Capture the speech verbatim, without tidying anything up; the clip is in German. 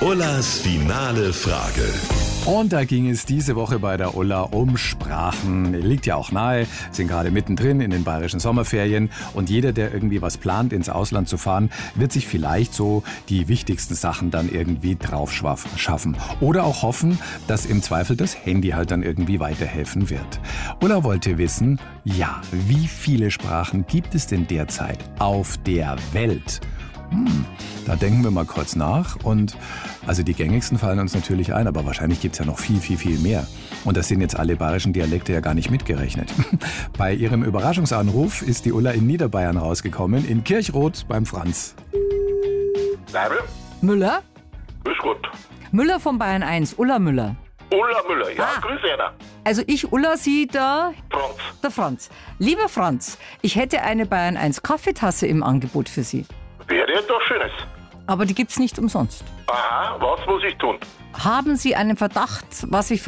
Ullas finale Frage. Und da ging es diese Woche bei der Ulla um Sprachen. Liegt ja auch nahe, sind gerade mittendrin in den bayerischen Sommerferien. Und jeder, der irgendwie was plant, ins Ausland zu fahren, wird sich vielleicht so die wichtigsten Sachen dann irgendwie drauf schaffen. Oder auch hoffen, dass im Zweifel das Handy halt dann irgendwie weiterhelfen wird. Ulla wollte wissen, ja, wie viele Sprachen gibt es denn derzeit auf der Welt? Hm, da denken wir mal kurz nach und also die gängigsten fallen uns natürlich ein, aber wahrscheinlich gibt es ja noch viel, viel, viel mehr. Und das sind jetzt alle bayerischen Dialekte ja gar nicht mitgerechnet. Bei ihrem Überraschungsanruf ist die Ulla in Niederbayern rausgekommen, in Kirchroth beim Franz. Leibl? Müller? Grüß Gott. Müller von Bayern eins, Ulla Müller. Ulla Müller, ja, Ah. grüß einer. Also ich Ulla, Sie der, Franz. der Franz. Lieber Franz, ich hätte eine Bayern eins Kaffeetasse im Angebot für Sie. Wäre ja doch Schönes. Aber die gibt's nicht umsonst. Aha, was muss ich tun? Haben Sie einen Verdacht, was ich